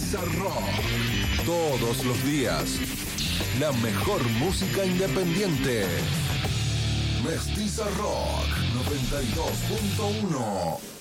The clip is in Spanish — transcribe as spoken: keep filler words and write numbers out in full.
Mestiza Rock. Todos los días, la mejor música independiente. Mestiza Rock noventa y dos punto uno.